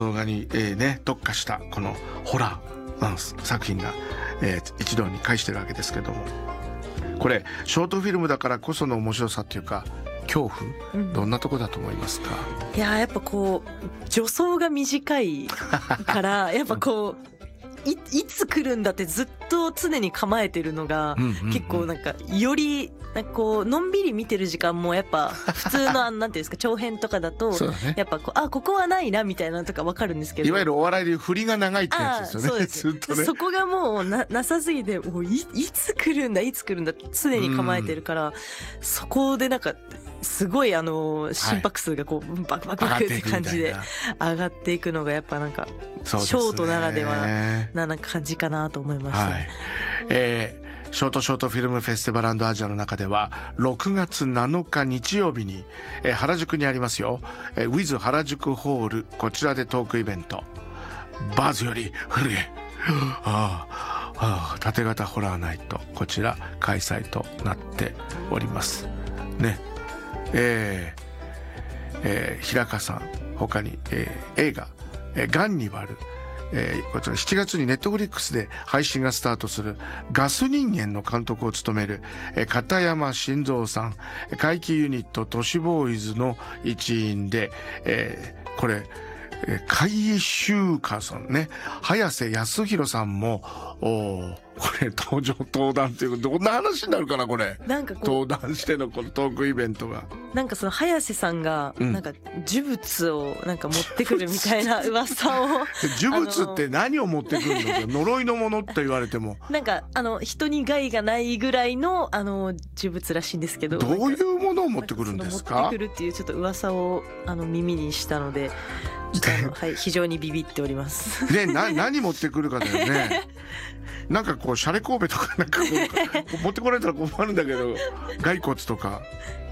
動画に、特化したこのホラー作品が、一堂に会してるわけですけども、これショートフィルムだからこその面白さっていうか恐怖、どんなとこだと思いますか？ いややっぱこう助走が短いからやっぱこういつ来るんだってずっと常に構えてるのが結構なんかよりなんかこうのんびり見てる時間もやっぱ普通のなんていうんですか長編とかだとやっぱこうここはないなみたいなのとか分かるんですけど、 いわゆるお笑いで振りが長いってやつですよね。 そうですずっとね。 そこがもうなさすぎてもういつ来るんだって常に構えてるから、そこでなんかすごい心拍数がこうバクバクバクって感じで上がっていくのがやっぱなんかショートならではな感じかなと思いました。 ショートフィルムフェスティバルアジアの中では6月7日日曜日に、原宿にありますよ、With 原宿ホール、こちらでトークイベント、バーズより震え縦型ホラーナイト、こちら開催となっておりますね。平川さん他に、映画ガンニバル、こちら7月にネットフリックスで配信がスタートするガス人間の監督を務める片山晋三さん、怪奇ユニット都市ボーイズの一員で、これ海舟華さんね、早瀬康弘さんもこれ登壇っていうどんな話になるかな、これなんかこう登壇してのこのトークイベントがなんかその早瀬さんがなんか呪物をなんか持ってくるみたいな噂を呪物って何を持ってくるのか呪いのものって言われてもなんか人に害がないぐらいの呪物らしいんですけど、 どういうものを持ってくるんですか？ 持ってくるっていうちょっと噂を耳にしたので非常にビビっておりますね。何持ってくるかだよねなんかこうシャレ神戸とかなんかこう持ってこられたら困るんだけど骸骨とか、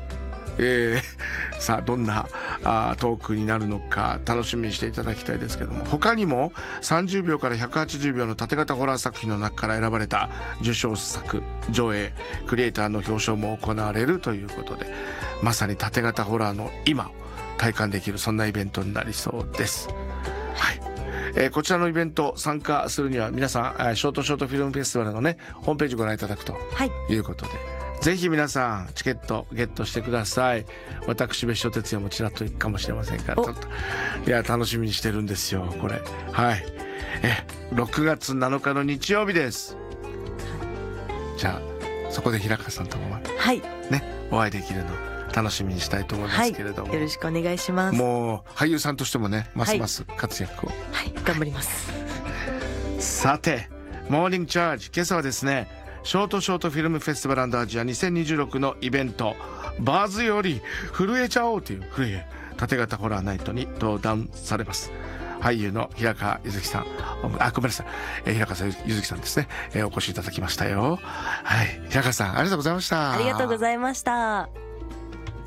さあどんなトークになるのか楽しみにしていただきたいですけども、他にも30秒から180秒の縦型ホラー作品の中から選ばれた受賞作上映クリエイターの表彰も行われるということで、まさに縦型ホラーの今体感できるそんなイベントになりそうです。こちらのイベント参加するには皆さんショートフィルムフェスティバルのねホームページご覧いただくということで、ぜひ皆さんチケットゲットしてください。私別所哲也もちらっと行くかもしれませんから、ちょっといや楽しみにしてるんですよこれ。6月7日の日曜日です。じゃあそこで平川さんともまたねお会いできるの楽しみにしたいと思いますけれども、 よろしくお願いします。 もう俳優さんとしてもねますます活躍を、 頑張ります。 さてモーニングチャージ、今朝はですねショートフィルムフェスティバルアジア2026のイベントバーズより震えちゃおうという縦型ホラーナイトに登壇されます俳優の平川柚希さん、ごめんなさい、平川柚希さんですね、お越しいただきましたよ。平川さんありがとうございました。 ありがとうございました。